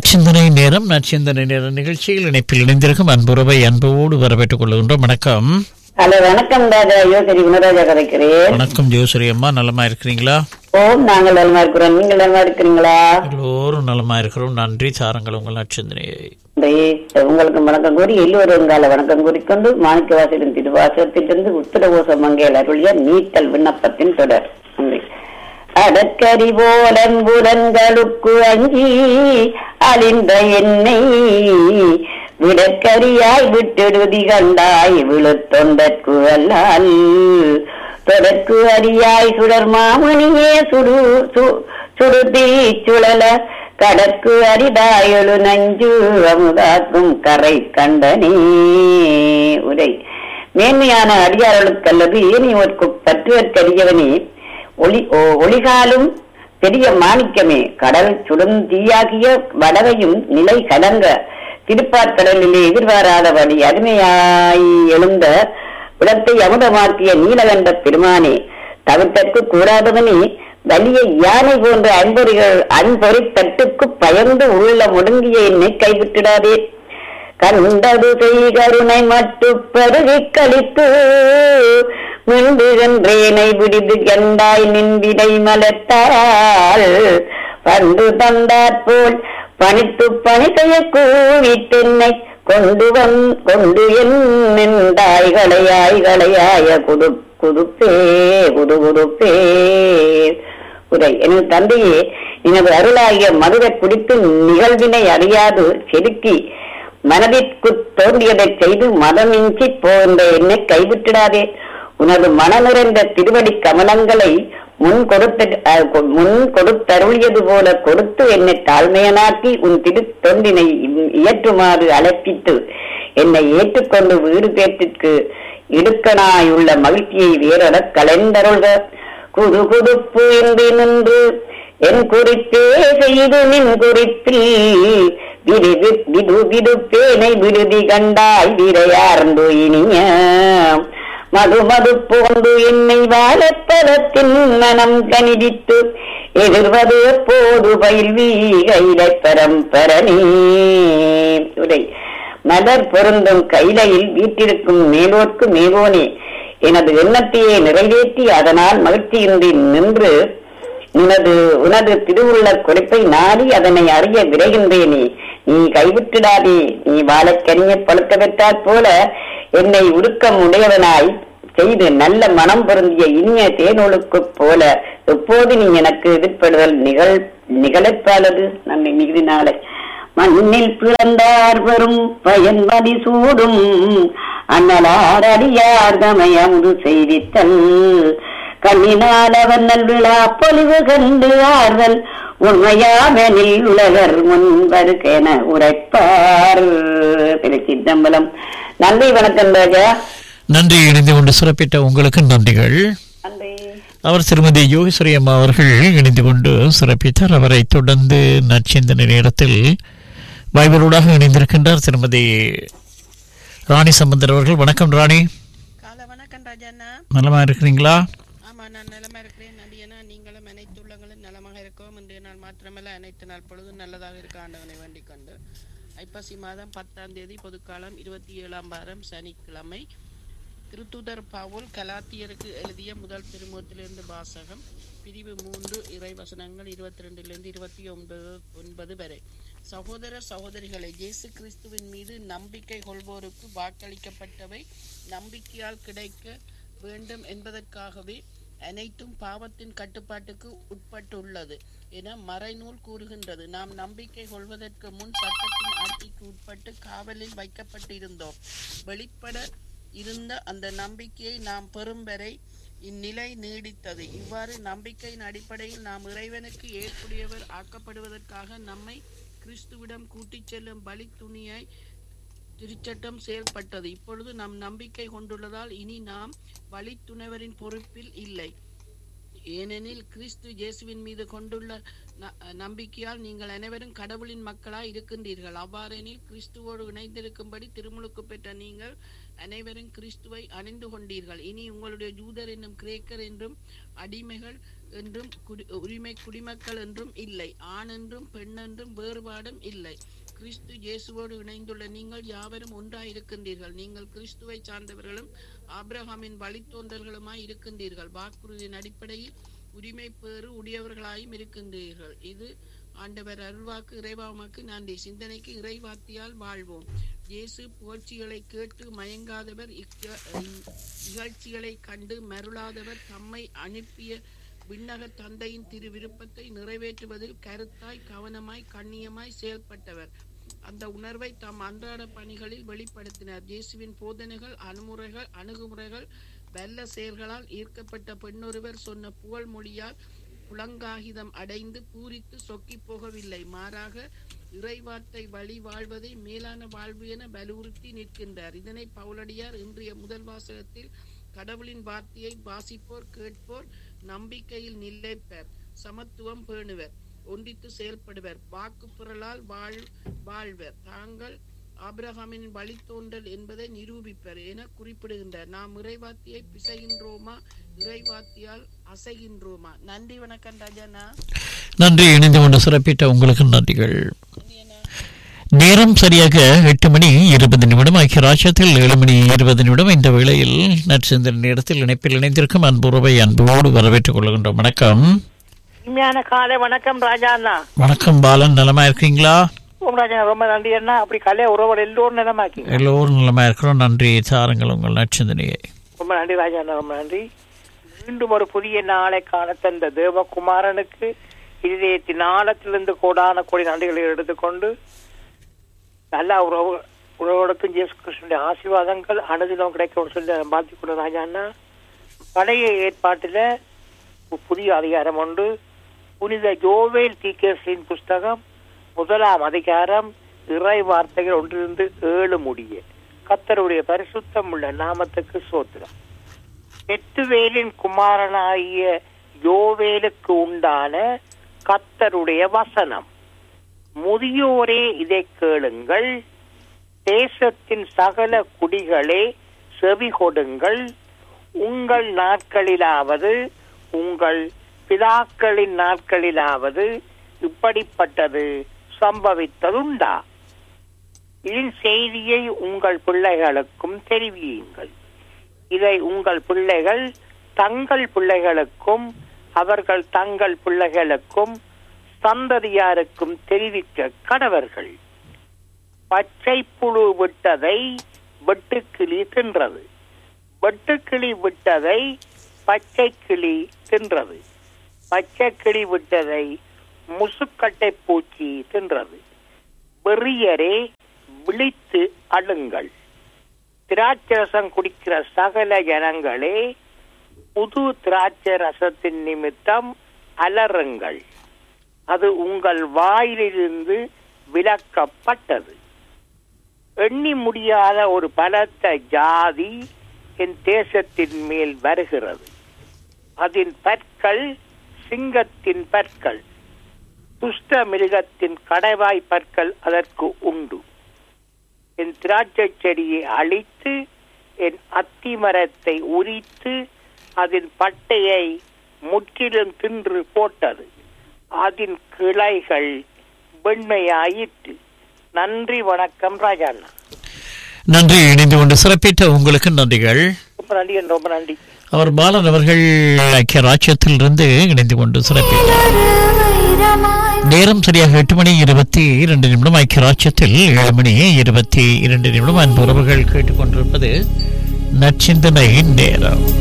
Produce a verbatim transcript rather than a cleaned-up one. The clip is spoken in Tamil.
நச்சிந்தனை நேரம் நச்சிந்தனை நேர நிகழ்ச்சியில் இணைப்பில் இணைந்திருக்கும் அன்புறவை அன்போடு வரவேற்றுக் கொள்கின்றோம். வணக்கம். ஹலோ, வணக்கம் ராஜா. யோசரி குணராஜா கதைக்கிறேன். வணக்கம் ஜோசரி அம்மா, நலமா இருக்கிறீங்களா? ஓம், நாங்கள் நலமா இருக்கிறோம். நீங்கள் நலமா இருக்கிறீங்களா? எல்லோரும் நலமா இருக்கிறோம். நன்றி. சாரங்கள் உங்கள் நச்சிந்தனையை. உங்களுக்கு வணக்கம் கூறி எல்லோரும் கால வணக்கம் கூறிக்கொண்டு மாணிக்க வாசகத்தின் திருவாசகத்திலிருந்து உத்தரகோச மங்கையில் அருளிய நீட்டல் விண்ணப்பத்தின் தொடர். நன்றி. அடற்கரி போலன்புலன்களுக்கு அஞ்சி அழிந்த என்னை விடற்கரியாய் விட்டெடுதி கண்டாய் விழுத்தொண்டற்கு அல்லால் தொடர்க்கு அரியாய் சுடர் மாமணியே சுடு சுடுதி சுழல கடற்கு அரிதாயொழு நஞ்சு அமுதாக்கும் கரை கண்டனே. உரை. மேன்மையான அடியார்களுக்கல்லது ஏனையோர்க்கு பற்றுவற்கரியவனே, ஒளி ஒளிகாலும் பெரிய மாணிக்கமே, கடல் சுடும் தீயாகிய வடவையும் நிலை கலங்க திருப்பாற்கடலிலே எதிர்பாராதபடி அருமையாய் எழுந்த விடத்தை அமுதமாக்கிய நீலகண்ட பெருமானே, தவிர்த்தற்கு கூடாதவனே, வலிய யானை போன்ற அன்பொறிகள் அன்பொறி தட்டுக்கு பயந்து உள்ள முடங்கிய என்னை கைவிட்டிடாதே. கண்டது செய் கருணை மட்டு பருகி கழித்து மிண்டுகின்றேனை விடுது கண்டாய் நின்வினை மலத்தால் பண்டு தந்தாற்போல் பணித்து பணி செய்ய கூவிட்டென்னை கொண்டு வந் கொண்டு என்னாய் களையாய் களையாய குடு குதுப்பே குது குதுப்பே. உரை. எனது தந்தையே, எனது அருளாகிய மதுரை குடித்து நிகழ்வினை அறியாது செதுக்கி மனதிற்கு தோன்றியதை செய்து மதமின்றி போன்ற என்னை கைவிட்டிடாதே. உனது மன நிறைந்த திருவடி கமலங்களை முன் கொடுத்த முன் கொடுத்தருளியது போல கொடுத்து என்னை தாழ்மையனாக்கி உன் திரு தொண்டினை இயற்றுமாறு அழைப்பித்து என்னை ஏற்றுக்கொண்டு வீடு பேற்றிற்கு இடுக்கனாயுள்ள மகிழ்ச்சியை வேறட கலைந்தருள்க. குது குதுப்பு என்று நின்று என் குறிப்பே செய்து நின் குறிப்பில் விடு விடு விடுப்பேனை விடுதி கண்டாய் விரையார்ந்து இனிய மது மது போன்று என்னை வாழத்தலத்தின் மனம் கணிதித்து எதிர்வது போது பயில்வி கைலை பரம்பரணி. உரை. மலர் பொருந்தும் கைலையில் வீட்டிருக்கும் மேலோர்க்கு மேலோனே, எனது எண்ணத்தையே நிறைவேற்றி அதனால் மகிழ்ச்சியின்றி நின்று உனது உனது திருவுள்ள குறிப்பை நாடி அதனை அறிய விரைகின்றேனே. நீ கைவிட்டிடாதே. நீ வாழைக்கனிய பழுக்க பெற்றாற் போல என்னை உருக்கம் உடையவனாய் செய்து நல்ல மனம் பொருந்திய இனிய தேனொழுக்கு போல எப்போது நீ எனக்கு எதிர்ப்படுதல் நிகழ் நிகழப்பாளது. நன்றி. மிகுதி நாளை மண்ணில் பிறந்தார் வரும் பயன்மதி சூடும் அண்ணலார் அடியார் தமயமுது செய்தித்தல் கண்ணினால் அவர் நல்விழா பொலிவு கண்டு ஆறுதல் உண்மையாமெனில் உலகர் முன்வருகென உரைப்பார். திருச்சிற்றம்பலம். நன்றி. வணக்கம் ராஜா. நன்றி. இணைந்து கொண்டு சிறப்பித்த உங்களுக்கு நன்றிகள். நன்றி. அவர் திருமதி யோகேஸ்வரி அம்மா அவர்கள் இணைந்து கொண்டு சிறப்பித்தார். அவரை தொடர்ந்து நச்சிந்தனை நேரத்தில் வைபரோடாக இணைந்திருக்கின்றார் திருமதி ராணி சம்பந்தர் அவர்கள். வணக்கம் ராணி. காலை வணக்கம் ராஜாண்ணா. நலமா இருக்கிறீங்களா? ஆமா, நான் நலமா இருக்கிறேன். நடிகனா நீங்களும் அனைத்து உள்ளங்களும் நலமாக இருக்கவும் இன்றைய நாள் மாத்திரமல்ல அனைத்து நாள் பொழுதும் நல்லதாக இருக்க ஆண்டவனை வேண்டிக் கொண்டு ஐப்பசி மாதம் பத்தாம் தேதி பொதுக்காலம் இருபத்தி ஏழாம் வாரம் சனிக்கிழமை திருத்துதர் பவுல் கலாத்தியருக்கு எழுதிய முதல் திருமுகத்திலிருந்து வாசகம். பிரிவு மூன்று, இறை வசனங்கள் இருபத்தி ரெண்டிலிருந்து இருபத்தி ஒன்பது ஒன்பது வரை. சகோதர சகோதரிகளை, இயேசு கிறிஸ்துவின் மீது நம்பிக்கை கொள்வோருக்கு வாக்களிக்கப்பட்டவை நம்பிக்கையால் கிடைக்க வேண்டும் என்பதற்காகவே அனைத்தும் பாவத்தின் கட்டுப்பாட்டுக்கு உட்பட்டுள்ளது என மறைநூல் கூறுகின்றது. நாம் நம்பிக்கை கொள்வதற்கு முன் சட்டத்தின் ஆட்சிக்கு உட்பட்டு காவலில் வைக்கப்பட்டிருந்தோம். வெளிப்பட இருந்த அந்த நம்பிக்கையை நாம் பெறும் வரை இந்நிலை நீடித்தது. இவ்வாறு நம்பிக்கையின் அடிப்படையில் நாம் இறைவனுக்கு ஏற்புடையவர் ஆக்கப்படுவதற்காக நம்மை கிறிஸ்துவிடம் கூட்டிச் செல்லும் பலி துணியாய் திருச்சட்டம் செயல்பட்டது. இப்பொழுது நாம் நம்பிக்கை கொண்டுள்ளதால் இனி நாம் வழித்துணைவரின் பொறுப்பில் இல்லை. ஏனெனில் கிறிஸ்து இயேசுவின் மீது கொண்டுள்ள நம்பிக்கையால் நீங்கள் அனைவரும் கடவுளின் மக்களாய் இருக்கின்றீர்கள். அவ்வாறெனில் கிறிஸ்துவோடு இணைந்திருக்கும்படி திருமுழுக்கு பெற்ற நீங்கள் அனைவரும் கிறிஸ்துவை அணிந்து கொண்டீர்கள். இனி உங்களுடைய யூதர் என்னும் கிரேக்கர் என்றும் அடிமைகள் என்றும் குடி உரிமை குடிமக்கள் என்றும் இல்லை. ஆண் என்றும் பெண் என்றும் வேறுபாடும் இல்லை. கிறிஸ்து இயேசுவோடு இணைந்துள்ள நீங்கள் யாவரும் ஒன்றாயிருக்கின்றீர்கள். நீங்கள் கிறிஸ்துவை சார்ந்தவர்களும் ஆபிரகாமின் வழித்தோன்றல்களுமாய் இருக்கின்றீர்கள். வாக்குறுதியின் அடிப்படையில் உரிமை பேறு உடையவர்களாயும் இருக்கின்றீர்கள். இது ஆண்டவர் அருள்வாக்கு. இறைவாமக்கு நன்றி. சிந்தனைக்கு இறைவாத்தியால் வாழ்வோம். இயேசு புகழ்ச்சிகளை கேட்டு மயங்காதவர், இகழ்ச்சிகளை கண்டு மருளாதவர், தம்மை அனுப்பிய விண்ணக தந்தையின் திரு விருப்பத்தை நிறைவேற்றுவதில் கருத்தாய் கவனமாய் கண்ணியமாய் செயல்பட்டவர். அந்த உணர்வை தம் அன்றாட பணிகளில் வெளிப்படுத்தினார். இயேசுவின் போதனைகள், அணுமுறைகள், அணுகுமுறைகள், வல்ல செயல்களால் ஈர்க்கப்பட்ட பெண்ணொருவர் சொன்ன புகழ் மொழியால் புலங்காகிதம் அடைந்து பூரித்து சொக்கி போகவில்லை. மாறாக இறைவார்த்தை வழி வாழ்வதை மேலான வாழ்வு என வலியுறுத்தி நிற்கின்றார். இதனை பவுலடியார் இன்றைய முதல் வாசகத்தில் கடவுளின் வார்த்தையை வாசிப்போர், கேட்போர் நம்பிக்கையில் நிலைப்பர், சமத்துவம் பேணுவர், ஒன்றித்து செயல்படுவர், வாக்கு புரளால் வாழ் வாழ்வர், தாங்கள் ஆபிரகாமின் வழித்தோன்றல் என்பதை நிரூபிப்பர் என குறிப்பிடுகின்றார். நாம் இறைவாத்தியை பிசைகின்றோமா, இறைவாத்தியால் அசைகின்றோமா? நன்றி, வணக்கம் ராஜாண்ணா. நன்றி. இணைந்து கொண்டு சிறப்பிட்ட உங்களுக்கு நன்றிகள். நேரம் சரியாக எட்டு மணி இருபது நிமிடம். ஐக்கிய ராஜ்யத்தில் ஏழு மணி இருபது நிமிடம். இந்த வேளையில் நற்சிந்தனை நேரத்தில் இணைப்பில் இணைந்திருக்கும் அன்புறவை அன்போடு வரவேற்றுக் கொள்கின்றோம். வணக்கம். காலை வணக்கம் ராஜாண்ணா. வணக்கம் பாலன், நலமா இருக்கீங்களா? ரொம்ப நன்றி அண்ணா. அப்படி கலைய உறவுகள் எல்லோரும் நலமாக்கி எல்லோரும் நலமா இருக்கிறோம். நன்றி. சாருங்கள் உங்கள் நற்சிந்தனையை. ரொம்ப நன்றி ராஜாண்ணா, ரொம்ப நன்றி. மீண்டும் ஒரு புதிய நாளை காண தந்த தேவகுமாரனுக்கு இதயத்தின் ஆழத்திலிருந்து கோடான கோடி நன்றிகளை எடுத்துக்கொண்டு நல்ல உறவு உறவுகளுக்கும் இயேசு கிறிஸ்துவின் ஆசீர்வாதங்கள் அனுதினம் கிடைக்கும் சொல்லி பார்த்துக் கொண்டு ராஜாண்ணா, பழைய ஏற்பாட்டில புதிய அதிகாரம் ஒன்று, புனித யோவேல் தீர்க்கதரிசியின் புஸ்தகம் முதலாம் அதிகாரம், இறை வார்த்தைகள் ஒன்றிலிருந்து ஏழு முடிய. கர்த்தருடைய பரிசுத்தம் உள்ள நாமத்துக்கு சோத்திரம். பெத்துவேலின் குமாரனாகிய யோவேலுக்கு உண்டான கர்த்தருடைய வசனம். முதியோரே இதை கேளுங்கள், தேசத்தின் சகல குடிகளே செவி கொடுங்கள். உங்கள் நாட்களிலாவது உங்கள் பிதாக்களின் நாட்களிலாவது இப்படிப்பட்டது சம்பவித்ததுண்டா? இதன் செய்தியை உங்கள் பிள்ளைகளுக்கும் தெரிவியுங்கள். இதை உங்கள் பிள்ளைகள் தங்கள் பிள்ளைகளுக்கும் அவர்கள் தங்கள் பிள்ளைகளுக்கும் சந்ததியாருக்கும் தெரிவிக்க கடவர்கள். பச்சை புழு விட்டதை வெட்டுக்கிளி தின்றது, வெட்டுக்கிளி விட்டதை பச்சை கிளி தின்றது, பச்சை கிளி விட்டதை முசுக்கட்டை பூச்சி தின்றது. வெறியரே விழித்து அழுங்கள், திராட்சரசம் குடிக்கிற சகல ஜனங்களே புது திராட்சை ரசத்தின் நிமித்தம் அலறுங்கள், அது உங்கள் வாயிலிருந்து விலக்கப்பட்டது. எண்ணி முடியாத ஒரு பலத்த ஜாதி என் தேசத்தின் மேல் வருகிறது, அதன் பற்கள் சிங்கத்தின் பற்கள், துஷ்ட மிருகத்தின் கடைவாய் பற்கள் அதற்கு உண்டு. என் திராட்சை செடியை அழித்து என் அத்தி மரத்தை உரித்து அதன் பட்டையை முற்றிலும் தின்று போட்டது, அதன் கிளைகள் வெண்மையாயிற்று. நன்றி, வணக்கம் ராஜாண்ணா. நன்றி. இணைந்து கொண்டு சிறப்பித்த உங்களுக்கு நன்றிகள். ரொம்ப நன்றி, ரொம்ப நன்றி. அவர் பாலன் அவர்கள் ஐக்கிய ராஜ்யத்திலிருந்து இணைந்து கொண்டு சிறப்பித்தார். நேரம் சரியாக எட்டு மணி இருபத்தி இரண்டு நிமிடம். ஐக்கிய ராஜ்யத்தில் ஏழு மணி இருபத்தி இரண்டு நிமிடம். அன்பு உறவுகள் கேட்டுக்கொண்டிருப்பது நற்சிந்தனை நேரம்.